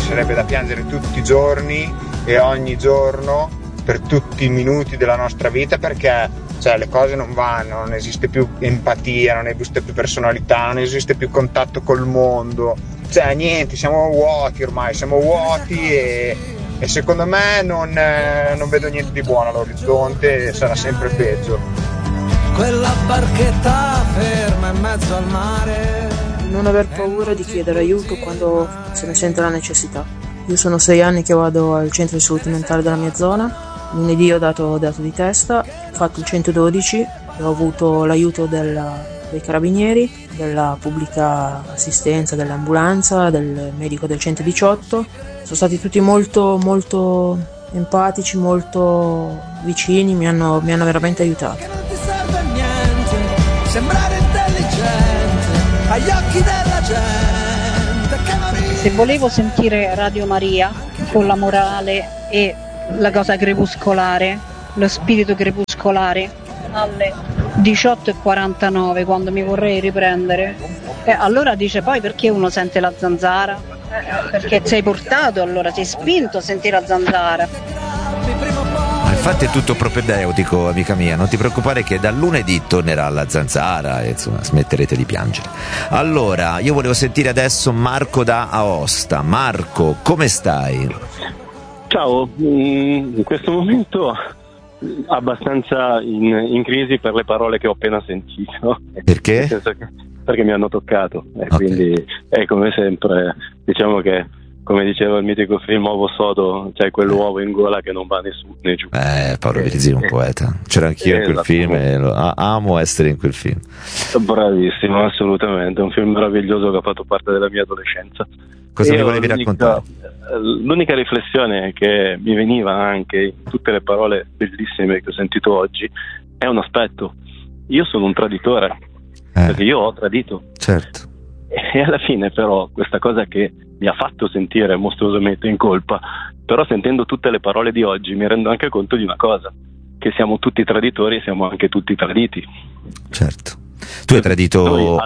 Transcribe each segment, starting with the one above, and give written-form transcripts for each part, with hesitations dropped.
sarebbe da piangere tutti i giorni e ogni giorno per tutti i minuti della nostra vita, perché cioè le cose non vanno, non esiste più empatia, non esiste più personalità, non esiste più contatto col mondo, cioè niente, siamo vuoti ormai, e secondo me non vedo niente di buono all'orizzonte e sarà sempre peggio. Quella barchetta ferma in mezzo al mare. Non aver paura di chiedere aiuto quando se ne sente la necessità. Io sono 6 anni che vado al centro di salute mentale della mia zona. Lunedì ho dato di testa, ho fatto il 112 e ho avuto l'aiuto dei carabinieri, della pubblica assistenza, dell'ambulanza, del medico del 118. Sono stati tutti molto molto empatici, molto vicini, mi hanno veramente aiutato. Che non ti serve niente, sembrare intelligente agli occhi della gente che non ride. Se volevo sentire Radio Maria con la morale e la cosa crepuscolare, lo spirito crepuscolare, alle 18:49 quando mi vorrei riprendere, allora dice poi perché uno sente la zanzara? Perché sei portato, allora sei spinto a sentire la zanzara. Infatti è tutto propedeutico, amica mia, non ti preoccupare che da lunedì tornerà la zanzara e insomma smetterete di piangere. Allora, io volevo sentire adesso Marco da Aosta. Marco, come stai? Ciao, in questo momento abbastanza in crisi per le parole che ho appena sentito. Perché? Nel senso che, perché mi hanno toccato e Okay. Quindi è come sempre, diciamo che come diceva il mitico film Uovo Sodo, c'è quell'uovo in gola che non va né su né giù. Paolo Virizio è un poeta, c'era anch'io in quel film e amo essere in quel film. Bravissimo, assolutamente, un film meraviglioso che ha fatto parte della mia adolescenza. Cosa mi volevi raccontare? L'unica riflessione che mi veniva anche in tutte le parole bellissime che ho sentito oggi è un aspetto: io sono un traditore, perché io ho tradito. Certo. E alla fine però questa cosa che mi ha fatto sentire mostruosamente in colpa, però sentendo tutte le parole di oggi mi rendo anche conto di una cosa, che siamo tutti traditori e siamo anche tutti traditi. Certo. Tu hai tradito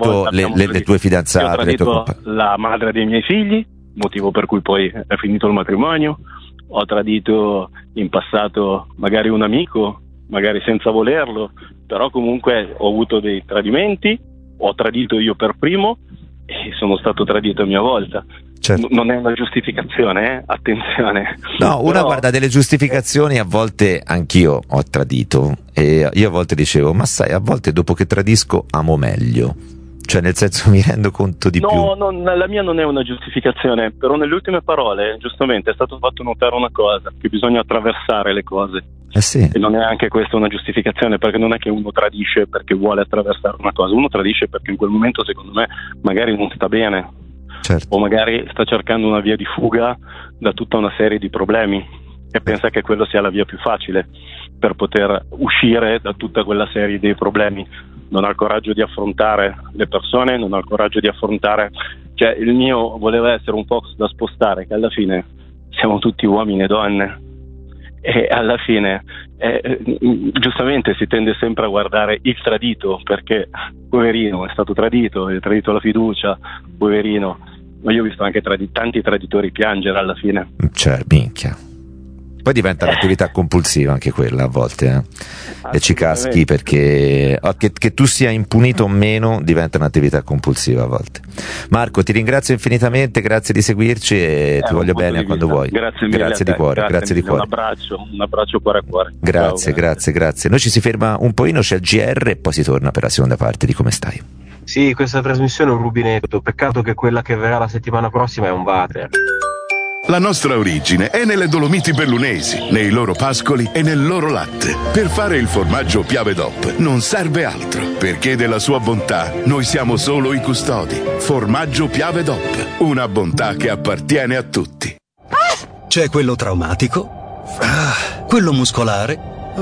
le tue fidanzate, ho tradito la madre dei miei figli, motivo per cui poi è finito il matrimonio. Ho tradito in passato magari un amico, magari senza volerlo, però comunque ho avuto dei tradimenti, ho tradito io per primo e sono stato tradito a mia volta. Certo. Non è una giustificazione, attenzione. No, una però... guarda, delle giustificazioni a volte anch'io ho tradito e io a volte dicevo, ma sai, a volte dopo che tradisco amo meglio. Cioè, nel senso, mi rendo conto di più. No, la mia non è una giustificazione, però nelle ultime parole, giustamente, è stato fatto notare una cosa, che bisogna attraversare le cose. Sì. E non è anche questa una giustificazione, perché non è che uno tradisce perché vuole attraversare una cosa, uno tradisce perché in quel momento, secondo me, magari non sta bene. Certo. O magari sta cercando una via di fuga da tutta una serie di problemi e pensa che quello sia la via più facile per poter uscire da tutta quella serie di problemi. Non ha il coraggio di affrontare le persone, non ha il coraggio di affrontare, cioè il mio voleva essere un po' da spostare, che alla fine siamo tutti uomini e donne e alla fine giustamente si tende sempre a guardare il tradito, perché poverino è stato tradito, ha tradito la fiducia, poverino, ma io ho visto anche tanti traditori piangere alla fine. Cioè, minchia. Poi diventa un'attività compulsiva anche quella a volte, e ci caschi perché che tu sia impunito o meno diventa un'attività compulsiva a volte. Marco, ti ringrazio infinitamente, grazie di seguirci e ti voglio bene a quando vuoi. Grazie mille, grazie di cuore, grazie di cuore. Un abbraccio cuore a cuore. Grazie, ciao, grazie. Noi ci si ferma un pochino, c'è il GR e poi si torna per la seconda parte di Come stai. Sì, questa trasmissione è un rubinetto, peccato che quella che verrà la settimana prossima è un water. La nostra origine è nelle Dolomiti Bellunesi, nei loro pascoli e nel loro latte. Per fare il formaggio Piave DOP non serve altro, perché della sua bontà noi siamo solo i custodi. Formaggio Piave DOP, una bontà che appartiene a tutti. C'è quello traumatico, quello muscolare,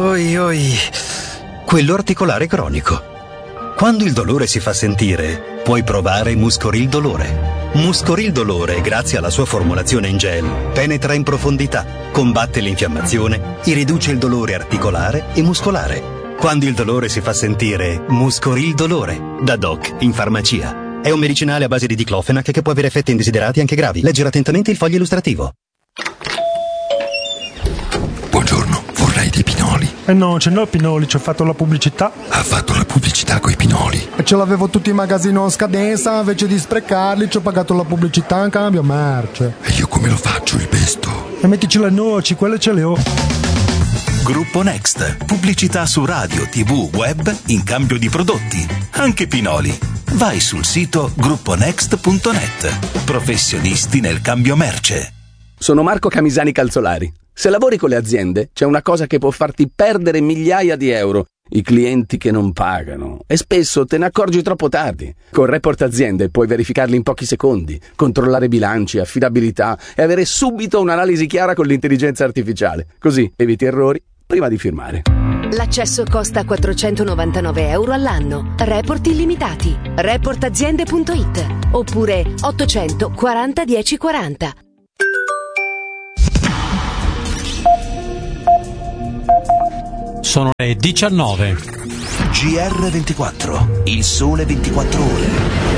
quello articolare cronico. Quando il dolore si fa sentire, puoi provare Muscoril Dolore. Muscoril Dolore, grazie alla sua formulazione in gel, penetra in profondità, combatte l'infiammazione e riduce il dolore articolare e muscolare. Quando il dolore si fa sentire, Muscoril Dolore, da Doc in farmacia. È un medicinale a base di diclofenac che può avere effetti indesiderati anche gravi. Leggere attentamente il foglio illustrativo. Buongiorno, vorrei dei pinoli. No, ce n'ho pinoli, ci ho fatto la pubblicità. Ha fatto la pubblicità coi pinoli. E ce l'avevo tutti in magazzino a scadenza, invece di sprecarli ci ho pagato la pubblicità in cambio merce. E io come lo faccio il pesto? E mettici le noci, quelle ce le ho. Gruppo Next. Pubblicità su radio, TV, web in cambio di prodotti. Anche pinoli. Vai sul sito grupponext.net. Professionisti nel cambio merce. Sono Marco Camisani Calzolari. Se lavori con le aziende, c'è una cosa che può farti perdere migliaia di euro. I clienti che non pagano. E spesso te ne accorgi troppo tardi. Con Report Aziende puoi verificarli in pochi secondi, controllare bilanci, affidabilità e avere subito un'analisi chiara con l'intelligenza artificiale. Così eviti errori prima di firmare. L'accesso costa 499 euro all'anno. Report illimitati. Reportaziende.it oppure 840 1040. Sono le 19. GR24, il sole 24 ore.